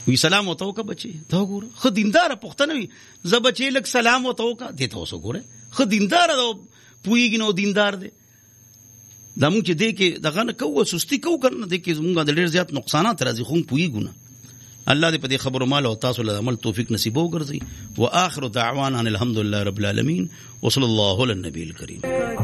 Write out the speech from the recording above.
وی سلام وته وکړه بچي ته وګوره خو دیندار پښتنه وي ز بچي لک سلام وته وکړه دې ته اوسه ګوره خو دیندار دا پویږي نو دیندار دی دا مونږ چې دې کې دغه نه کوو سستی کوو کنه دې کې مونږ د ډېر زیات نقصانات راځي خو پویږو نه الله دې په دې خبرو مال او تاسو له عمل توفیق نصیب وګرځي واخر دعوانا ان الحمد لله رب العالمین وصلی الله علی النبی الکریم.